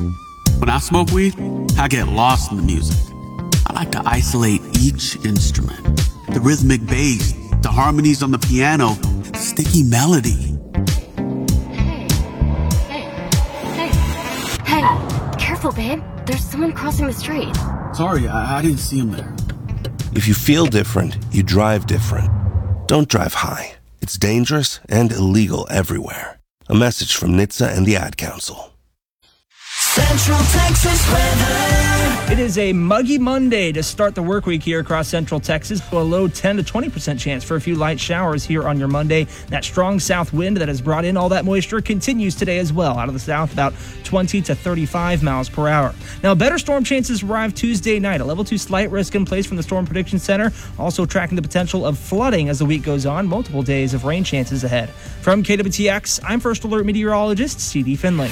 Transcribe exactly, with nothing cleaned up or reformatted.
When I smoke weed, I get lost in the music. I like to isolate each instrument. The rhythmic bass, the harmonies on the piano, the sticky melody. Hey, hey, hey, hey, careful, babe. There's someone crossing the street. Sorry, I, I didn't see him there. If you feel different, you drive different. Don't drive high. It's dangerous and illegal everywhere. A message from N H T S A and the Ad Council. Central Texas weather. It is a muggy Monday to start the work week here across Central Texas. A low ten to twenty percent chance for a few light showers here on your Monday. That strong south wind that has brought in all that moisture continues today as well. Out of the south, about twenty to thirty-five miles per hour. Now, better storm chances arrive Tuesday night. A level two slight risk in place from the Storm Prediction Center. Also tracking the potential of flooding as the week goes on. Multiple days of rain chances ahead. From K W T X, I'm First Alert Meteorologist C D Finley.